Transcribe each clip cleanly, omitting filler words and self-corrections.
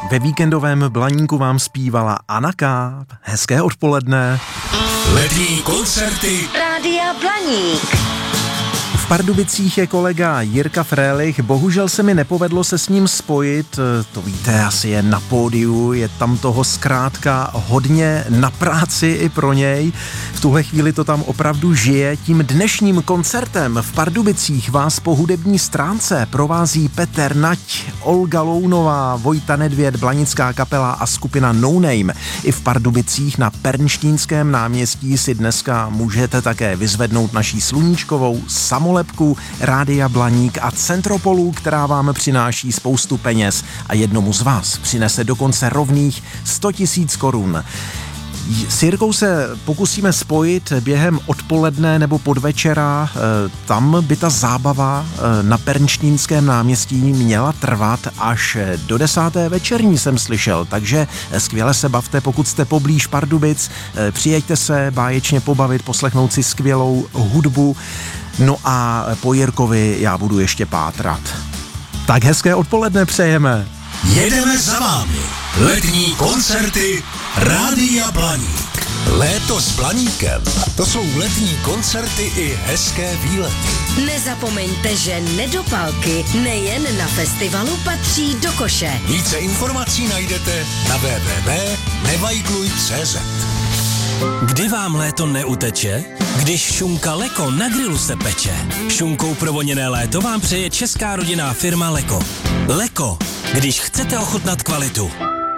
Ve víkendovém Blaníku vám zpívala Anna K. Hezké odpoledne. Letní koncerty Rádia Blaník. V Pardubicích je kolega Jirka Frélich, bohužel se mi nepovedlo se s ním spojit, to víte, asi je na pódiu, je tam toho zkrátka hodně na práci i pro něj. V tuhle chvíli to tam opravdu žije. Tím dnešním koncertem v Pardubicích vás po hudební stránce provází Petr Nať, Olga Lounová, Vojta Nedvěd, Blanická kapela a skupina No Name. I v Pardubicích na Pernštínském náměstí si dneska můžete také vyzvednout naší sluníčkovou samolepku Rádia Blaník a Centropolu, která vám přináší spoustu peněz a jednomu z vás přinese dokonce rovných 100 000 korun. S Jirkou se pokusíme spojit během odpoledne nebo podvečera, tam by ta zábava na Pernštínském náměstí měla trvat až do 10. večerní, jsem slyšel, takže skvěle se bavte, pokud jste poblíž Pardubic, přijeďte se báječně pobavit, poslechnout si skvělou hudbu, no a po Jirkovi já budu ještě pátrat. Tak hezké odpoledne přejeme. jedeme za vámi. Letní koncerty Rádia Blaník. Léto s Blaníkem. To jsou letní koncerty i hezké výlety. Nezapomeňte, že nedopalky nejen na festivalu patří do koše. Více informací najdete na www.nevajgluj.cz. Kdy vám léto neuteče? Když šunka Leko na grilu se peče. Šunkou provoněné léto vám přeje česká rodinná firma Leko. Leko, když chcete ochutnat kvalitu.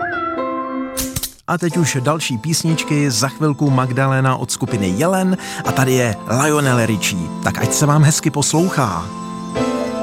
A teď už další písničky, za chvilku Magdalena od skupiny Jelen a tady je Lionel Richie. Tak ať se vám hezky poslouchá.